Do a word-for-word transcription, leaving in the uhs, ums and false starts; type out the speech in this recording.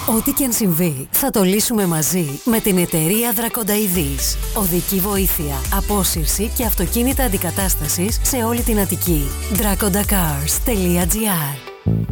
Ό,τι και αν συμβεί, θα το λύσουμε μαζί με την εταιρεία Δρακονταειδής. Οδική βοήθεια, απόσυρση και αυτοκίνητα αντικατάστασης σε όλη την Αττική. Draconda cars τελεία gr.